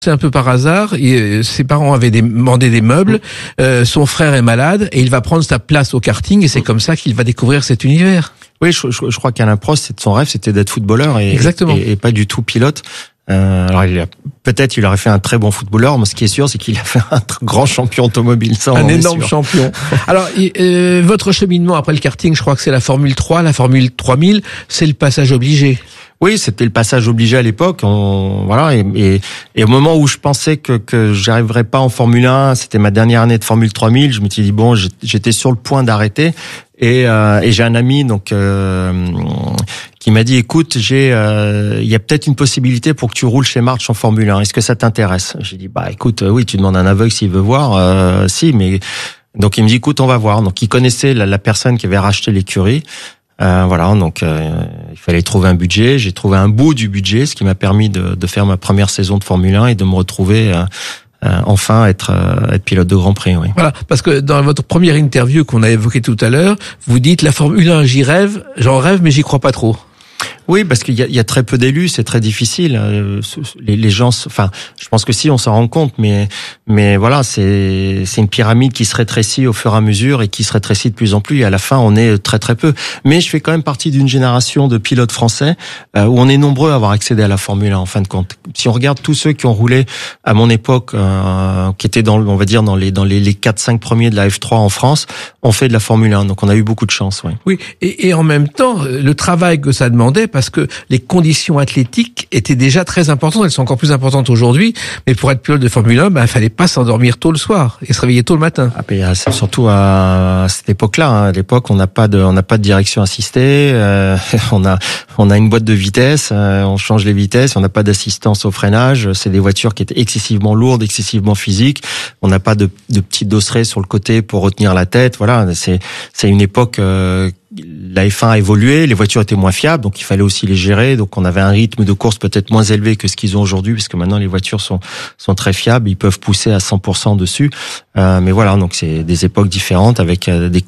C'est un peu par hasard, ses parents avaient demandé des meubles, son frère est malade et il va prendre sa place au karting et c'est comme ça qu'il va découvrir cet univers. Oui, je crois qu'Alain Prost, son rêve, c'était d'être footballeur et pas du tout pilote. Alors peut-être il aurait fait un très bon footballeur, mais ce qui est sûr, c'est qu'il a fait un grand champion automobile. Ça, un énorme champion. Alors votre cheminement après le karting, je crois que c'est la Formule 3, la Formule 3000, c'est le passage obligé. Oui, c'était le passage obligé à l'époque. Voilà, et au moment où je pensais que j'arriverais pas en Formule 1, c'était ma dernière année de Formule 3000, je me suis dit bon, j'étais sur le point d'arrêter. Et j'ai un ami qui m'a dit écoute, il y a peut-être une possibilité pour que tu roules chez March en Formule 1. Est-ce que ça t'intéresse? J'ai dit écoute, oui, tu demandes à un aveugle s'il veut voir, si, mais donc il me dit écoute, on va voir. Donc il connaissait la personne qui avait racheté l'écurie. Voilà, donc il fallait trouver un budget. J'ai trouvé un bout du budget, ce qui m'a permis de faire ma première saison de Formule 1 et de me retrouver enfin être pilote de Grand Prix. Oui. Voilà, parce que dans votre première interview qu'on a évoquée tout à l'heure, vous dites la Formule 1, j'en rêve, mais j'y crois pas trop. Oui, parce qu'il y a très peu d'élus, c'est très difficile. Les gens, enfin, je pense que si on s'en rend compte, mais voilà, c'est une pyramide qui se rétrécit au fur et à mesure et qui se rétrécit de plus en plus. Et à la fin, on est très très peu. Mais je fais quand même partie d'une génération de pilotes français où on est nombreux à avoir accédé à la Formule 1. En fin de compte, si on regarde tous ceux qui ont roulé à mon époque, qui étaient on va dire dans les 4-5 premiers de la F3 en France, ont fait de la Formule 1. Donc on a eu beaucoup de chance. Oui. Oui, et en même temps, le travail que ça demandait, parce que les conditions athlétiques étaient déjà très importantes, elles sont encore plus importantes aujourd'hui, mais pour être pilote de Formule 1, il fallait pas s'endormir tôt le soir et se réveiller tôt le matin. Surtout à cette époque-là, hein. À l'époque, on n'a pas de direction assistée, on a une boîte de vitesse, on change les vitesses, on n'a pas d'assistance au freinage, c'est des voitures qui étaient excessivement lourdes, excessivement physiques, on n'a pas de petits dosseret sur le côté pour retenir la tête, voilà, c'est une époque la F1 a évolué, les voitures étaient moins fiables, donc il fallait aussi les gérer. Donc on avait un rythme de course peut-être moins élevé que ce qu'ils ont aujourd'hui, puisque maintenant les voitures sont très fiables, ils peuvent pousser à 100% dessus. Mais voilà, donc c'est des époques différentes avec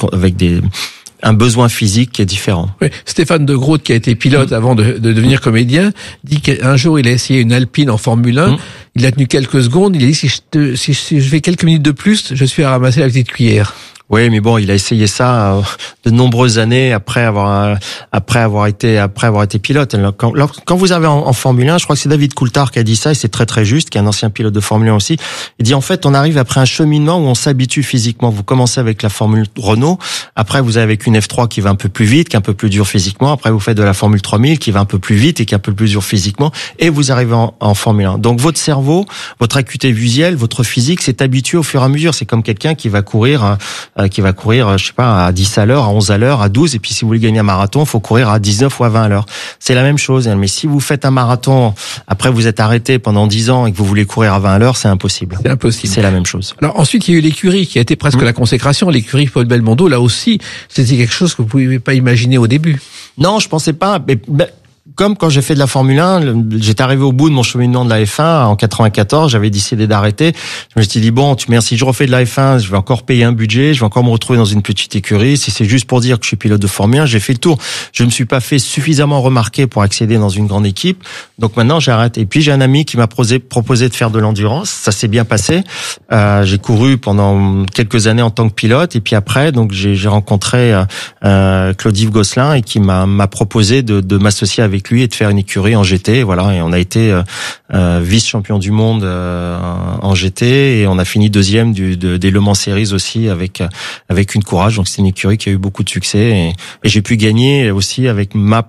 un besoin physique qui est différent. Oui. Stéphane De Groot, qui a été pilote avant de devenir comédien, dit qu'un jour il a essayé une Alpine en Formule 1. Il a tenu quelques secondes. Il a dit si je fais quelques minutes de plus, je suis à ramasser la petite cuillère. Oui, mais bon, il a essayé ça de nombreuses années après avoir été pilote. Quand vous avez en Formule 1, je crois que c'est David Coulthard qui a dit ça, et c'est très très juste, qui est un ancien pilote de Formule 1 aussi. Il dit en fait, on arrive après un cheminement où on s'habitue physiquement. Vous commencez avec la Formule Renault, après vous avez avec une F3 qui va un peu plus vite, qui est un peu plus dur physiquement, après vous faites de la Formule 3000 qui va un peu plus vite et qui est un peu plus dur physiquement, et vous arrivez en Formule 1. Donc votre cerveau, votre acuité visuelle, votre physique s'est habitué au fur et à mesure. C'est comme quelqu'un qui va courir, je sais pas, à 10 à l'heure, à 11 à l'heure, à 12, et puis si vous voulez gagner un marathon, il faut courir à 19 ou à 20 à l'heure. C'est la même chose, mais si vous faites un marathon, après vous êtes arrêté pendant 10 ans et que vous voulez courir à 20 à l'heure, c'est impossible. C'est impossible. C'est la même chose. Alors ensuite, il y a eu l'écurie qui a été presque la consécration, l'écurie Paul Belmondo, là aussi, c'était quelque chose que vous ne pouviez pas imaginer au début. Non, je pensais pas, mais comme quand j'ai fait de la Formule 1, j'étais arrivé au bout de mon cheminement de la F1 en 94, j'avais décidé d'arrêter. Je me suis dit bon, si je refais de la F1, je vais encore payer un budget, je vais encore me retrouver dans une petite écurie. Si c'est juste pour dire que je suis pilote de Formule 1, j'ai fait le tour. Je me suis pas fait suffisamment remarquer pour accéder dans une grande équipe. Donc maintenant, j'arrête. Et puis j'ai un ami qui m'a proposé de faire de l'endurance. Ça s'est bien passé. J'ai couru pendant quelques années en tant que pilote. Et puis après, donc j'ai rencontré Claude-Yves Gosselin et qui m'a proposé de m'associer avec lui et de faire une écurie en GT, voilà, et on a été vice-champion du monde en GT et on a fini deuxième des Le Mans Series aussi avec une Courage. Donc c'est une écurie qui a eu beaucoup de succès et j'ai pu gagner aussi avec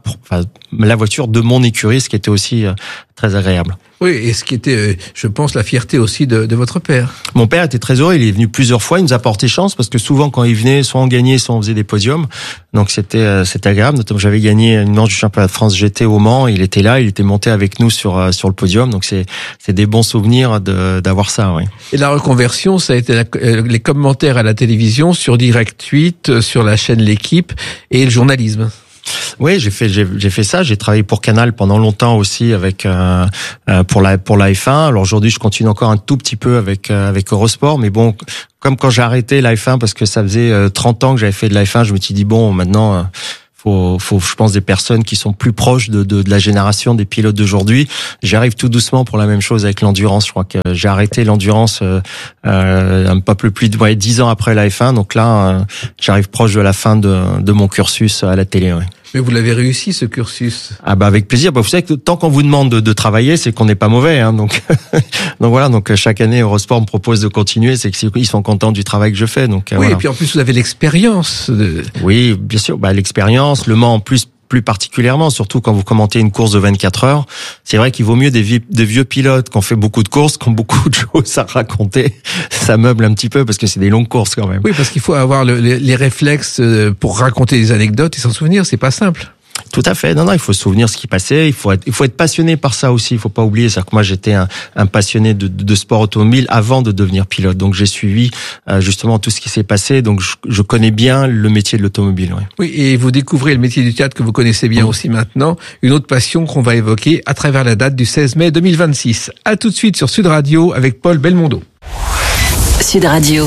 la voiture de mon écurie, ce qui était aussi très agréable. Oui, et ce qui était, je pense, la fierté aussi de votre père. Mon père était très heureux, il est venu plusieurs fois, il nous a porté chance parce que souvent quand il venait, soit on gagnait, soit on faisait des podiums. Donc c'était agréable, notamment j'avais gagné une manche du championnat de France GT au Mans, il était là, il était monté avec nous sur le podium. Donc c'est des bons souvenirs d'avoir ça, oui. Et la reconversion, ça a été les commentaires à la télévision sur Direct 8, sur la chaîne L'Équipe et le journalisme. Oui, j'ai fait ça. J'ai travaillé pour Canal pendant longtemps aussi avec pour la F1. Alors aujourd'hui, je continue encore un tout petit peu avec Eurosport, mais bon, comme quand j'ai arrêté la F1 parce que ça faisait 30 ans que j'avais fait de la F1, je me suis dit bon, maintenant je pense, des personnes qui sont plus proches de la génération des pilotes d'aujourd'hui. J'arrive tout doucement pour la même chose avec l'endurance. Je crois que j'ai arrêté l'endurance un peu plus de 10 ans après la F1. Donc là, j'arrive proche de la fin de mon cursus à la télé. Ouais. Mais vous l'avez réussi, ce cursus. Ah bah avec plaisir. Bah vous savez que tant qu'on vous demande de travailler, c'est qu'on n'est pas mauvais. Hein. Donc voilà. Donc chaque année, Eurosport me propose de continuer. C'est qu'ils sont contents du travail que je fais. Donc oui. Voilà. Et puis en plus, vous avez l'expérience. Oui, bien sûr. Bah l'expérience, Le Mans en plus particulièrement, surtout quand vous commentez une course de 24 heures. C'est vrai qu'il vaut mieux des vieux pilotes qui ont fait beaucoup de courses, qui ont beaucoup de choses à raconter. Ça meuble un petit peu parce que c'est des longues courses quand même. Oui, parce qu'il faut avoir les réflexes pour raconter des anecdotes et s'en souvenir. C'est pas simple. Tout à fait. Non, il faut se souvenir ce qui passait. Il faut être passionné par ça aussi. Il faut pas oublier. C'est-à-dire que moi, j'étais un passionné de sport automobile avant de devenir pilote. Donc, j'ai suivi justement tout ce qui s'est passé. Donc, je connais bien le métier de l'automobile. Ouais. Oui, et vous découvrez le métier du théâtre que vous connaissez bien aussi maintenant. Une autre passion qu'on va évoquer à travers la date du 16 mai 2026. À tout de suite sur Sud Radio avec Paul Belmondo. Sud Radio.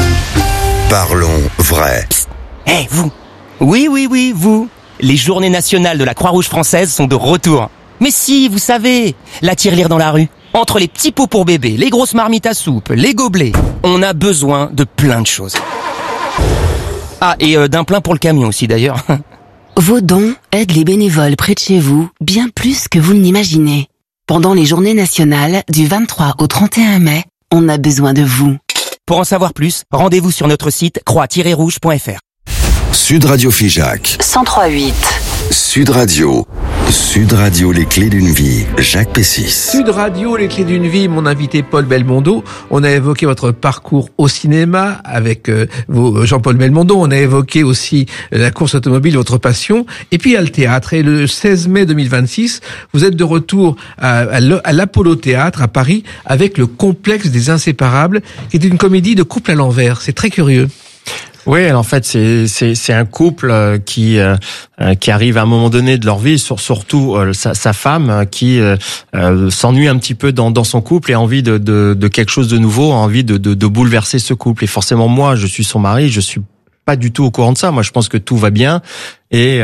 Parlons vrai. Hey, vous. Oui, vous. Les journées nationales de la Croix-Rouge française sont de retour. Mais si, vous savez, la tirelire dans la rue. Entre les petits pots pour bébé, les grosses marmites à soupe, les gobelets, on a besoin de plein de choses. Ah, et d'un plein pour le camion aussi d'ailleurs. Vos dons aident les bénévoles près de chez vous bien plus que vous ne l'imaginez. Pendant les journées nationales du 23 au 31 mai, on a besoin de vous. Pour en savoir plus, rendez-vous sur notre site croix-rouge.fr. Sud Radio Figeac. 103.8. Sud Radio. Sud Radio, les clés d'une vie. Jacques Pessis. Sud Radio, les clés d'une vie. Mon invité Paul Belmondo. On a évoqué votre parcours au cinéma avec Jean-Paul Belmondo. On a évoqué aussi la course automobile, votre passion. Et puis il y a le théâtre. Et le 16 mai 2026, vous êtes de retour à l'Apollo Théâtre à Paris avec le Complexe des Inséparables, qui est une comédie de couple à l'envers. C'est très curieux. Oui, en fait, c'est un couple qui arrive à un moment donné de leur vie, surtout sa femme qui s'ennuie un petit peu dans son couple et a envie de quelque chose de nouveau, a envie de bouleverser ce couple. Et forcément, moi, je suis son mari, je suis pas du tout au courant de ça. Moi, je pense que tout va bien. Et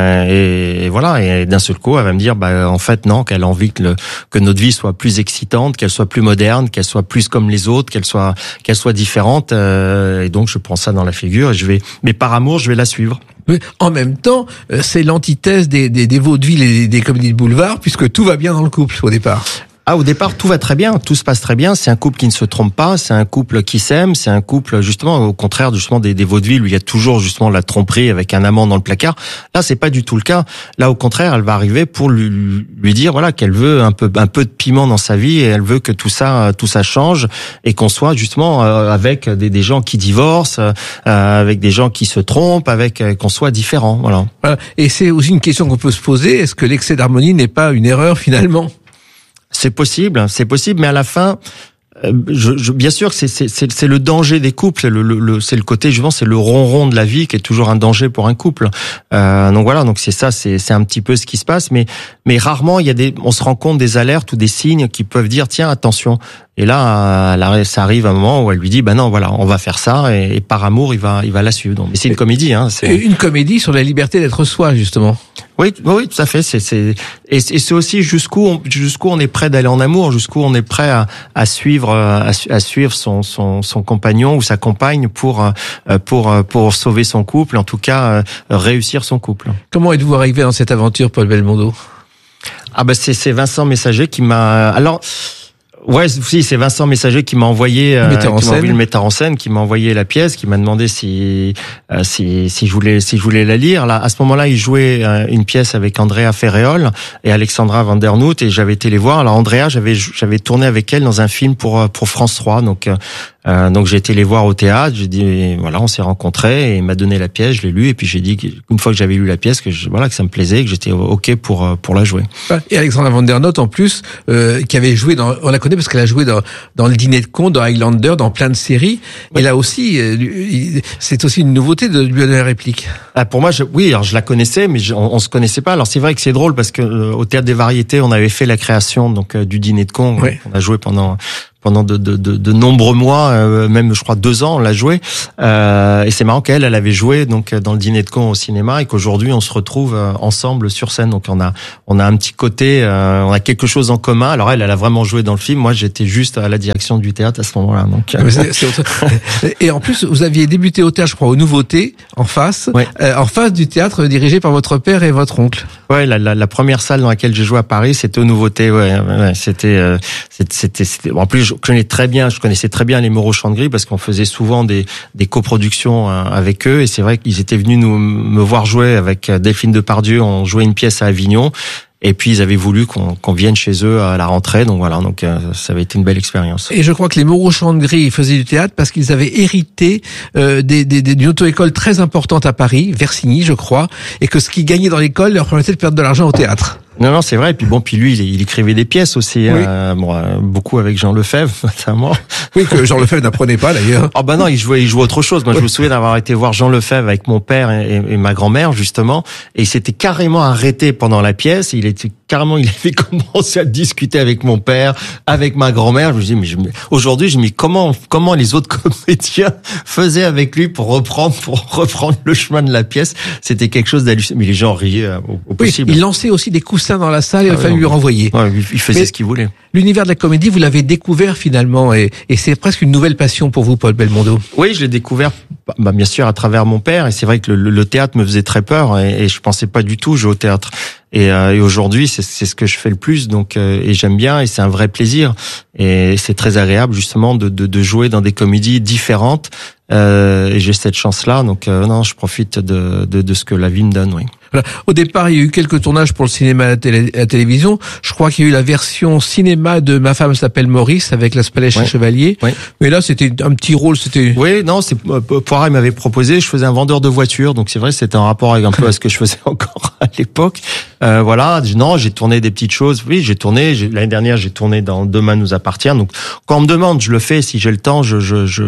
voilà. Et d'un seul coup, elle va me dire, en fait, non, qu'elle a envie que notre vie soit plus excitante, qu'elle soit plus moderne, qu'elle soit plus comme les autres, qu'elle soit différente. Et donc, je prends ça dans la figure et mais par amour, je vais la suivre. Mais en même temps, c'est l'antithèse des vaudevilles et des comédies de boulevard, puisque tout va bien dans le couple au départ. Au départ, tout va très bien, tout se passe très bien. C'est un couple qui ne se trompe pas, c'est un couple qui s'aime, c'est un couple justement au contraire justement des vaudevilles où il y a toujours justement la tromperie avec un amant dans le placard. Là, c'est pas du tout le cas. Là, au contraire, elle va arriver pour lui dire voilà qu'elle veut un peu de piment dans sa vie et elle veut que tout ça change et qu'on soit justement avec des gens qui divorcent, avec des gens qui se trompent, avec qu'on soit différents. Voilà. Et c'est aussi une question qu'on peut se poser. Est-ce que l'excès d'harmonie n'est pas une erreur finalement? C'est possible, mais à la fin, bien sûr, c'est le danger des couples, c'est le côté justement, c'est le ronron de la vie qui est toujours un danger pour un couple. Donc voilà, donc c'est ça, c'est un petit peu ce qui se passe, mais rarement on se rend compte des alertes ou des signes qui peuvent dire tiens attention. Et là, ça arrive un moment où elle lui dit non, voilà, on va faire ça et par amour, il va la suivre. Donc, mais c'est une comédie, hein. Une comédie sur la liberté d'être soi, justement. Oui, tout à fait. Et c'est aussi jusqu'où on est prêt d'aller en amour, jusqu'où on est prêt à suivre son compagnon ou sa compagne pour sauver son couple, en tout cas réussir son couple. Comment êtes-vous arrivé dans cette aventure, Paul Belmondo? C'est Vincent Messager qui m'a. Alors. Ouais, si, c'est Vincent Messager qui m'a envoyé le metteur en scène, qui m'a envoyé la pièce, qui m'a demandé si je voulais la lire. Là, à ce moment-là, il jouait une pièce avec Andrea Ferréol et Alexandra Vandernoot et j'avais été les voir. Alors Andrea, j'avais tourné avec elle dans un film pour France 3, donc j'ai été les voir au théâtre, j'ai dit voilà, on s'est rencontrés et il m'a donné la pièce, je l'ai lue et puis j'ai dit qu'une fois que j'avais lu la pièce que ça me plaisait, que j'étais OK pour la jouer. Et Alexandra Vandernoot en plus qui avait joué on la connaît parce qu'elle a joué dans Le Dîner de Con, dans Highlander, dans plein de séries. Oui. Et là aussi c'est aussi une nouveauté de lui donner la réplique. Pour moi alors je la connaissais mais on se connaissait pas. Alors c'est vrai que c'est drôle parce que au théâtre des variétés, on avait fait la création donc du Dîner de Con, oui. On a joué pendant pendant de nombreux mois, même je crois 2 ans, on l'a joué. Et c'est marrant qu'elle avait joué donc dans le dîner de con au cinéma et qu'aujourd'hui on se retrouve ensemble sur scène. Donc on a un petit côté, on a quelque chose en commun. Alors elle a vraiment joué dans le film. Moi j'étais juste à la direction du théâtre à ce moment-là. Donc et en plus vous aviez débuté au théâtre, je crois, aux Nouveautés, en face du théâtre dirigé par votre père et votre oncle. Ouais, la première salle dans laquelle j'ai joué à Paris, c'était aux Nouveautés. Ouais, c'était. En plus, je connaissais très bien les Moreau Chant-de-Gris parce qu'on faisait souvent des coproductions avec eux. Et c'est vrai qu'ils étaient venus me voir jouer avec Delphine Depardieu. On jouait une pièce à Avignon. Et puis ils avaient voulu qu'on vienne chez eux à la rentrée, donc voilà, donc ça avait été une belle expérience. Et je crois que les Moreau Chant-de-Gris faisaient du théâtre parce qu'ils avaient hérité d'une auto-école très importante à Paris, Versigny, je crois, et que ce qu'ils gagnaient dans l'école leur permettait de perdre de l'argent au théâtre. Non, c'est vrai. Et puis puis lui, il écrivait des pièces aussi, oui. Beaucoup avec Jean Lefebvre, notamment. Oui, que Jean Lefebvre n'apprenait pas d'ailleurs. Oh non, il jouait autre chose. Moi, je me souviens d'avoir été voir Jean Lefebvre avec mon père et ma grand-mère justement, et il s'était carrément arrêté pendant la pièce. Il avait commencé à discuter avec mon père, avec ma grand-mère. Je me dis, aujourd'hui, comment les autres comédiens faisaient avec lui pour reprendre le chemin de la pièce. C'était quelque chose d'hallucinant. Mais les gens riaient au possible. Il lançait aussi des coussins dans la salle et il a fallu lui renvoyer. Ouais, il faisait ce qu'il voulait. L'univers de la comédie, vous l'avez découvert finalement et c'est presque une nouvelle passion pour vous, Paul Belmondo. Oui, je l'ai découvert bien sûr à travers mon père et c'est vrai que le théâtre me faisait très peur et je pensais pas du tout jouer au théâtre. Et aujourd'hui, c'est ce que je fais le plus, donc et j'aime bien et c'est un vrai plaisir et c'est très agréable justement de jouer dans des comédies différentes et j'ai cette chance-là, donc non, je profite de ce que la vie me donne, oui. Voilà. Au départ, il y a eu quelques tournages pour le cinéma et la télévision. Je crois qu'il y a eu la version cinéma de Ma femme s'appelle Maurice avec La Spalèche et Chevalier. Oui. Mais là, c'était un petit rôle. Oui, non, Poirat m'avait proposé. Je faisais un vendeur de voitures, donc c'est vrai, c'était en rapport avec un peu à ce que je faisais encore à l'époque. Voilà. Non, j'ai tourné des petites choses. Oui, j'ai tourné. L'année dernière, j'ai tourné dans Demain nous appartient. Donc, quand on me demande, je le fais. Si j'ai le temps, je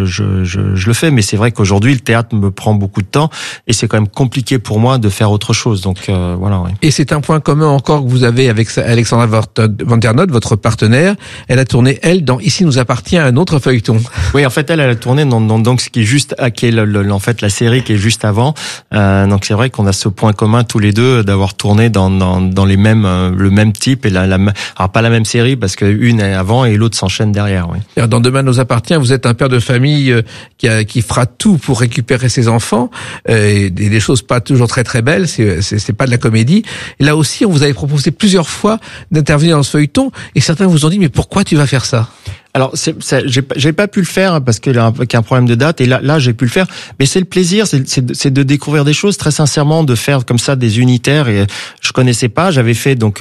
le fais. Mais c'est vrai qu'aujourd'hui, le théâtre me prend beaucoup de temps et c'est quand même compliqué pour moi de faire autre chose. Donc voilà. Oui. Et c'est un point commun encore que vous avez avec Alexandra Vandernoot, votre partenaire. Elle a tourné dans Ici nous appartient, un autre feuilleton. Oui, en fait, elle a tourné dans donc ce qui est juste, qui est en fait la série qui est juste avant. Donc c'est vrai qu'on a ce point commun tous les deux d'avoir tourné dans les mêmes le même type et alors pas la même série parce que une est avant et l'autre s'enchaîne derrière. Oui. Alors, dans Demain nous appartient, vous êtes un père de famille qui fera tout pour récupérer ses enfants et des choses pas toujours très très belles. C'est pas de la comédie. Et là aussi, on vous avait proposé plusieurs fois d'intervenir dans ce feuilleton, et certains vous ont dit mais pourquoi tu vas faire ça? Alors, j'ai pas pu le faire parce qu'il y a un problème de date. Et là, j'ai pu le faire. Mais c'est le plaisir, c'est de découvrir des choses. Très sincèrement, de faire comme ça des unitaires. Et je connaissais pas. J'avais fait donc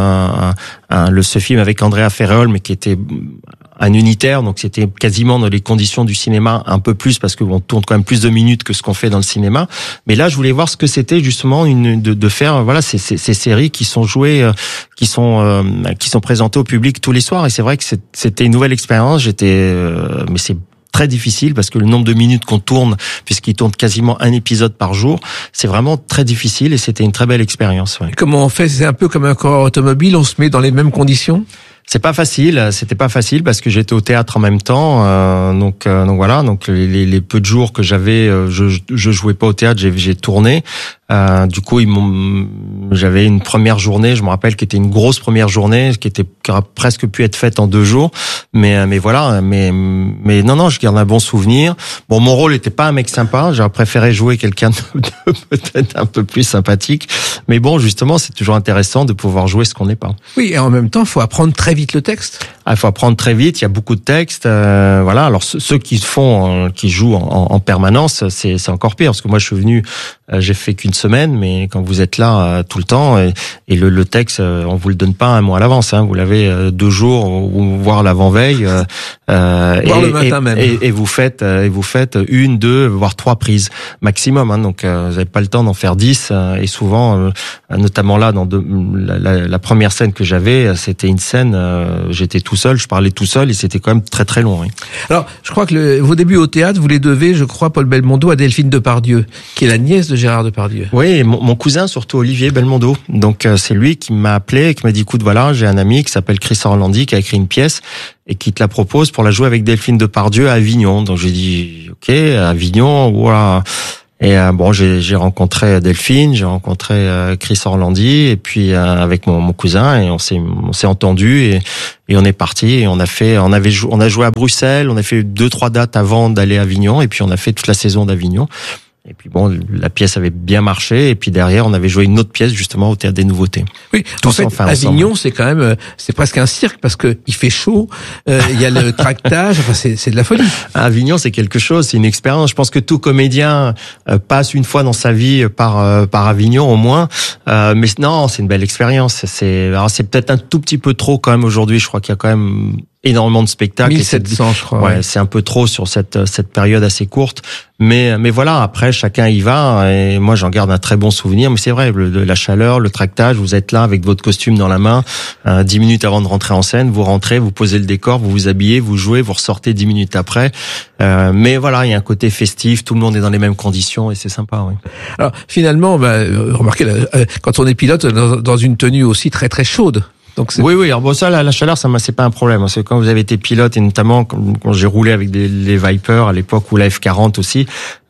ce film avec Andrea Ferreol, mais qui était un unitaire, donc c'était quasiment dans les conditions du cinéma, un peu plus parce qu'on tourne quand même plus de minutes que ce qu'on fait dans le cinéma. Mais là, je voulais voir ce que c'était justement de faire voilà ces séries qui sont jouées, qui sont présentées au public tous les soirs. Et c'est vrai que c'était une nouvelle expérience. Mais c'est très difficile parce que le nombre de minutes qu'on tourne, puisqu'il tourne quasiment un épisode par jour, c'est vraiment très difficile et c'était une très belle expérience. Ouais. Comment on fait? C'est un peu comme un coureur automobile, on se met dans les mêmes conditions? C'est pas facile, c'était pas facile parce que j'étais au théâtre en même temps, donc voilà, donc les peu de jours que j'avais, je jouais pas au théâtre, j'ai tourné. Du coup, j'avais une première journée, je me rappelle, qui était une grosse première journée, qui aurait presque pu être faite en 2 jours, mais voilà, mais non, je garde un bon souvenir. Bon, mon rôle était pas un mec sympa, j'aurais préféré jouer quelqu'un de peut-être un peu plus sympathique, mais bon, justement, c'est toujours intéressant de pouvoir jouer ce qu'on n'est pas. Oui, et en même temps, il faut apprendre très vite le texte. Il faut apprendre très vite, il y a beaucoup de textes, voilà. Alors ceux qui jouent en permanence, c'est encore pire parce que moi je suis venu, j'ai fait qu'une semaine, mais quand vous êtes là tout le temps et le texte, on vous le donne pas un mois à l'avance, hein, vous l'avez 2 jours ou voire l'avant-veille, voire le matin même. Et vous faites 1, 2, voire 3 prises maximum, hein, donc vous n'avez pas le temps d'en faire 10 et souvent, notamment là dans la première scène que j'avais, c'était une scène, j'étais tout seul, je parlais tout seul et c'était quand même très très long. Oui. Alors, je crois que vos débuts au théâtre, vous les devez, je crois, Paul Belmondo, à Delphine Depardieu, qui est la nièce de Gérard Depardieu. Oui, mon cousin, surtout Olivier Belmondo. Donc c'est lui qui m'a appelé et qui m'a dit, écoute, voilà, j'ai un ami qui s'appelle Chris Orlandi qui a écrit une pièce et qui te la propose pour la jouer avec Delphine Depardieu à Avignon. Donc j'ai dit, ok, à Avignon, voilà. Et bon, j'ai rencontré Delphine, j'ai rencontré Chris Orlandi et puis avec mon cousin et on s'est entendu et on est parti et on a joué à Bruxelles, on a fait 2-3 dates avant d'aller à Avignon et puis on a fait toute la saison d'Avignon. Et puis bon, la pièce avait bien marché et puis derrière on avait joué une autre pièce justement au Théâtre des Nouveautés. Oui, en fait, Avignon c'est quand même c'est presque un cirque parce que il fait chaud, il y a le tractage, enfin c'est de la folie. Avignon c'est quelque chose, c'est une expérience. Je pense que tout comédien passe une fois dans sa vie par Avignon au moins. Mais non, c'est une belle expérience. C'est peut-être un tout petit peu trop quand même aujourd'hui. Je crois qu'il y a quand même énormément de spectacles. 1700, je crois. Ouais, c'est un peu trop sur cette période assez courte. Mais voilà, après, chacun y va. Et moi, j'en garde un très bon souvenir. Mais c'est vrai, la chaleur, le tractage, vous êtes là avec votre costume dans la main, 10 minutes avant de rentrer en scène, vous rentrez, vous posez le décor, vous vous habillez, vous jouez, vous ressortez 10 minutes après. Mais voilà, il y a un côté festif, tout le monde est dans les mêmes conditions et c'est sympa, oui. Alors, finalement, remarquez, quand on est pilote, dans une tenue aussi très très chaude. Donc oui. Alors bon, ça, la chaleur, c'est pas un problème. Parce que quand vous avez été pilote et notamment quand j'ai roulé avec les Viper à l'époque ou la F40 aussi,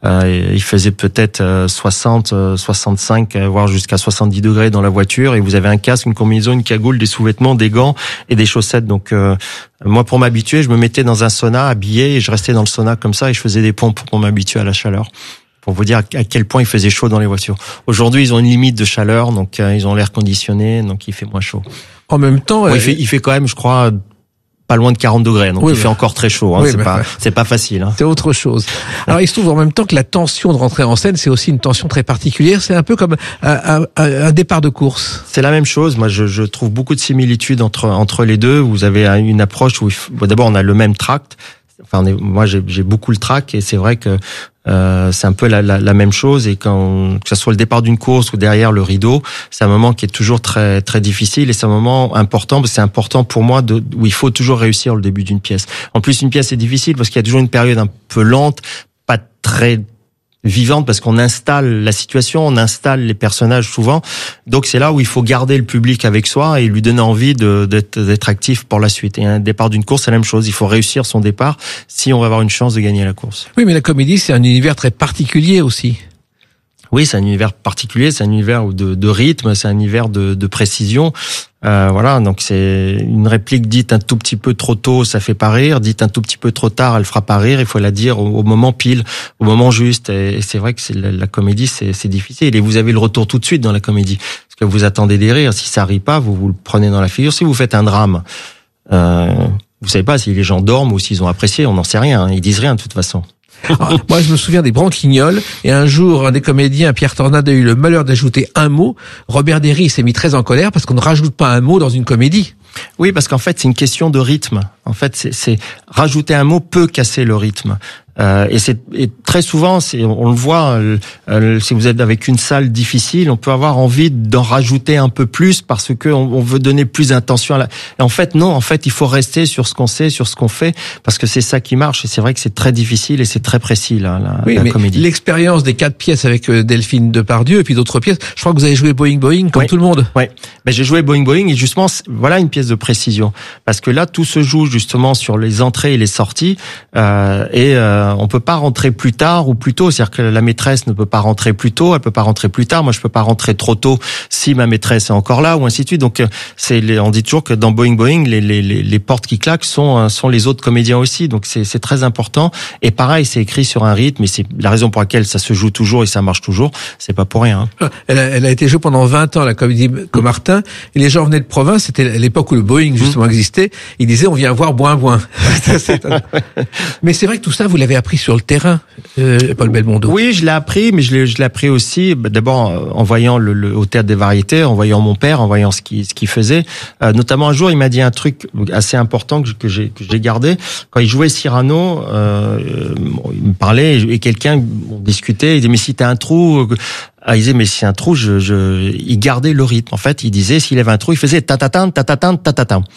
il faisait peut-être 60, 65, voire jusqu'à 70 degrés dans la voiture et vous avez un casque, une combinaison, une cagoule, des sous-vêtements, des gants et des chaussettes. Donc moi, pour m'habituer, je me mettais dans un sauna habillé et je restais dans le sauna comme ça et je faisais des pompes pour m'habituer à la chaleur. Pour vous dire à quel point il faisait chaud dans les voitures. Aujourd'hui, ils ont une limite de chaleur, donc ils ont l'air conditionné, donc il fait moins chaud. En même temps, il fait quand même, je crois, pas loin de 40 degrés, donc il fait encore très chaud. Hein, c'est pas facile. Hein. C'est autre chose. Alors, il se trouve en même temps que la tension de rentrer en scène, c'est aussi une tension très particulière. C'est un peu comme un départ de course. C'est la même chose. Moi, je trouve beaucoup de similitudes entre les deux. Vous avez une approche où d'abord on a le même tract. Enfin, moi, j'ai beaucoup le track et c'est vrai que c'est un peu la même chose. Et que ce soit le départ d'une course ou derrière le rideau, c'est un moment qui est toujours très très difficile et c'est un moment important. C'est important pour moi où il faut toujours réussir le début d'une pièce. En plus, une pièce est difficile parce qu'il y a toujours une période un peu lente, pas très vivante parce qu'on installe la situation, on installe les personnages souvent. Donc c'est là où il faut garder le public avec soi et lui donner envie d'être actif pour la suite. Et un départ d'une course, c'est la même chose. Il faut réussir son départ si on va avoir une chance de gagner la course. Oui, mais la comédie, c'est un univers très particulier aussi. Oui, c'est un univers particulier, c'est un univers de rythme, c'est un univers de précision. Voilà, donc c'est une réplique dite un tout petit peu trop tôt, ça fait pas rire. Dite un tout petit peu trop tard, elle fera pas rire. Il faut la dire au moment pile, au moment juste. Et c'est vrai que la comédie, c'est difficile. Et vous avez le retour tout de suite dans la comédie, parce que vous attendez des rires. Si ça rit pas, vous le prenez dans la figure. Si vous faites un drame, vous savez pas si les gens dorment ou s'ils ont apprécié. On n'en sait rien. Hein. Ils disent rien de toute façon. Alors, moi, je me souviens des Branquignoles, et un jour, un des comédiens, Pierre Tornade, a eu le malheur d'ajouter un mot. Robert Derry s'est mis très en colère parce qu'on ne rajoute pas un mot dans une comédie. Oui, parce qu'en fait, c'est une question de rythme. En fait, c'est rajouter un mot peut casser le rythme. Et très souvent, on le voit, si vous êtes avec une salle difficile, on peut avoir envie d'en rajouter un peu plus parce que on veut donner plus d'intention à Et en fait, non. En fait, il faut rester sur ce qu'on sait, sur ce qu'on fait, parce que c'est ça qui marche. Et c'est vrai que c'est très difficile et c'est très précis la comédie. L'expérience des 4 pièces avec Delphine Depardieu et puis d'autres pièces. Je crois que vous avez joué Boing Boing comme tout le monde. Ouais. Ben j'ai joué Boing Boing et justement, voilà une pièce de précision parce que là, tout se joue justement sur les entrées et les sorties on peut pas rentrer plus tard ou plus tôt. C'est-à-dire que la maîtresse ne peut pas rentrer plus tôt, elle peut pas rentrer plus tard. Moi, je peux pas rentrer trop tôt si ma maîtresse est encore là ou ainsi de suite. Donc, on dit toujours que dans Boing Boing, les portes qui claquent sont les autres comédiens aussi. Donc, c'est très important. Et pareil, c'est écrit sur un rythme et c'est la raison pour laquelle ça se joue toujours et ça marche toujours. C'est pas pour rien. Hein. Elle a été jouée pendant 20 ans, la comédie Comartin. Et les gens venaient de province. C'était l'époque où le Boeing, justement, existait. Ils disaient, on vient voir Boing Boing. Mais c'est vrai que tout ça, vous l'avez appris sur le terrain, Paul Belmondo. Oui, je l'ai appris, mais je l'ai appris aussi, d'abord en voyant au Théâtre des Variétés, en voyant mon père, en voyant ce qu'il faisait. Notamment un jour, il m'a dit un truc assez important que j'ai gardé. Quand il jouait Cyrano, il me parlait et quelqu'un, on discutait, il disait, mais si t'as un trou... il disait, mais si un trou, il gardait le rythme. En fait, il disait, s'il avait un trou, il faisait ta-ta-tan, ta-ta-tan, ta-ta-tan.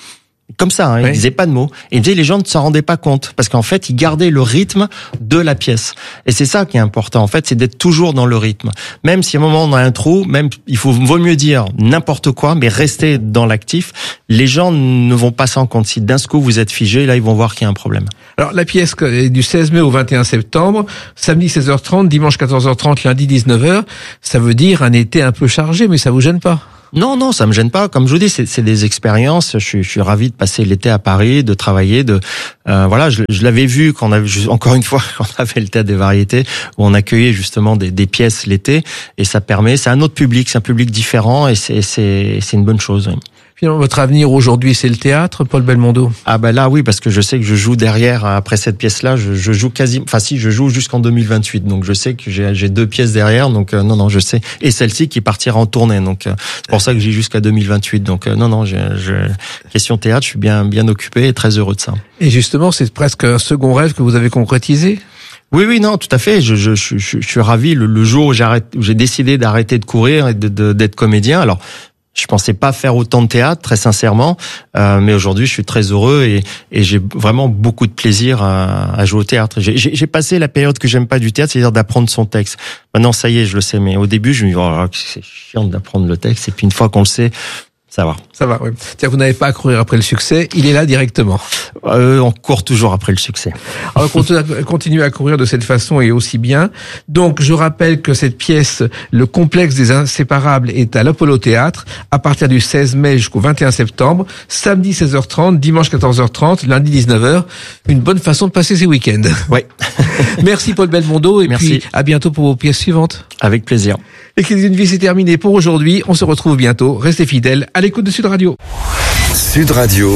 Comme ça, hein, il disait pas de mots. Et il disait les gens ne s'en rendaient pas compte parce qu'en fait, il gardait le rythme de la pièce. Et c'est ça qui est important. En fait, c'est d'être toujours dans le rythme. Même si à un moment on a un trou, même vaut mieux dire n'importe quoi, mais rester dans l'actif. Les gens ne vont pas s'en compte. Si d'un coup vous êtes figé, là ils vont voir qu'il y a un problème. Alors la pièce est du 16 mai au 21 septembre, samedi 16h30, dimanche 14h30, lundi 19h. Ça veut dire un été un peu chargé, mais ça vous gêne pas? Non, ça me gêne pas. Comme je vous dis, c'est des expériences. Je suis ravi de passer l'été à Paris, de travailler, voilà. Je l'avais vu quand on avait, encore une fois, quand on avait le Théâtre des Variétés, où on accueillait justement des pièces l'été, et ça permet. C'est un autre public, c'est un public différent, et c'est une bonne chose. Oui. Finalement, votre avenir aujourd'hui, c'est le théâtre, Paul Belmondo? Ah ben là, oui, parce que je sais que je joue derrière, après cette pièce-là, je joue je joue jusqu'en 2028, donc je sais que j'ai 2 pièces derrière, donc non, je sais. Et celle-ci qui partira en tournée, donc c'est pour ça que j'ai jusqu'à 2028, donc non, question théâtre, je suis bien occupé et très heureux de ça. Et justement, c'est presque un second rêve que vous avez concrétisé? Oui, non, tout à fait. Je suis ravi le jour où j'ai décidé d'arrêter de courir et d'être comédien. Alors, je pensais pas faire autant de théâtre, très sincèrement, mais aujourd'hui je suis très heureux et j'ai vraiment beaucoup de plaisir à jouer au théâtre. J'ai passé la période que j'aime pas du théâtre, c'est-à-dire d'apprendre son texte. Maintenant ça y est, je le sais, mais au début je me dis c'est chiant d'apprendre le texte, et puis une fois qu'on le sait, ça va. Ça va, oui. C'est-à-dire que vous n'avez pas à courir après le succès, il est là directement. On court toujours après le succès. Alors, continuez à courir de cette façon et aussi bien. Donc, je rappelle que cette pièce, Le complexe des inséparables, est à l'Apollo Théâtre à partir du 16 mai jusqu'au 21 septembre, samedi 16h30, dimanche 14h30, lundi 19h. Une bonne façon de passer ces week-ends. Oui. Merci Paul Belmondo, et merci. Puis à bientôt pour vos pièces suivantes. Avec plaisir. Les Clés d'une vie, c'est terminé pour aujourd'hui. On se retrouve bientôt. Restez fidèles à l'écoute de Sud Radio. Sud Radio.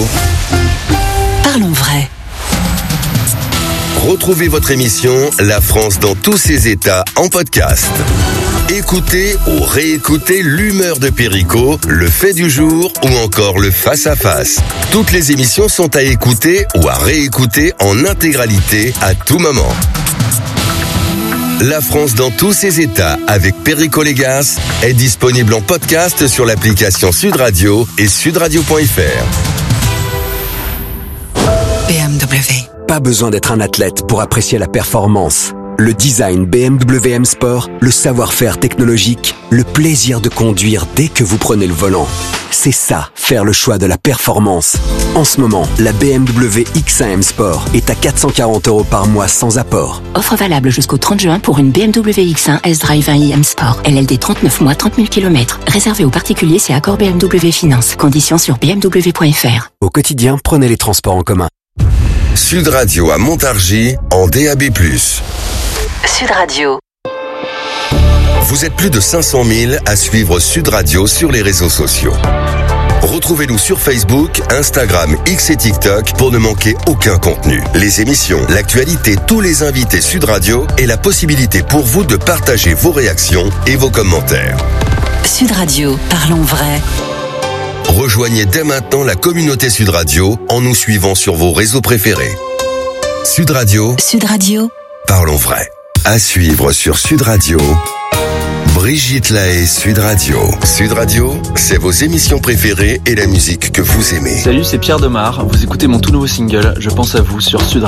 Parlons vrai. Retrouvez votre émission La France dans tous ses états en podcast. Écoutez ou réécoutez l'humeur de Perico, le fait du jour ou encore le face-à-face. Toutes les émissions sont à écouter ou à réécouter en intégralité à tout moment. La France dans tous ses états avec Perico Légas est disponible en podcast sur l'application Sud Radio et sudradio.fr. BMW. Pas besoin d'être un athlète pour apprécier la performance. Le design BMW M Sport, le savoir-faire technologique, le plaisir de conduire dès que vous prenez le volant. C'est ça, faire le choix de la performance. En ce moment, la BMW X1 M Sport est à 440 € par mois sans apport. Offre valable jusqu'au 30 juin pour une BMW X1 S-Drive 1i M Sport. LLD 39 mois, 30 000 km. Réservé aux particuliers, c'est accord BMW Finance. Conditions sur bmw.fr. Au quotidien, prenez les transports en commun. Sud Radio à Montargis en DAB+. Sud Radio. Vous êtes plus de 500 000 à suivre Sud Radio sur les réseaux sociaux. Retrouvez-nous sur Facebook, Instagram, X et TikTok pour ne manquer aucun contenu. Les émissions, l'actualité, tous les invités Sud Radio et la possibilité pour vous de partager vos réactions et vos commentaires. Sud Radio, parlons vrai. Rejoignez dès maintenant la communauté Sud Radio en nous suivant sur vos réseaux préférés. Sud Radio. Sud Radio. Parlons vrai. À suivre sur Sud Radio. Brigitte Lahaye, Sud Radio. Sud Radio, c'est vos émissions préférées et la musique que vous aimez. Salut, c'est Pierre Demar. Vous écoutez mon tout nouveau single, Je pense à vous, sur Sud Radio.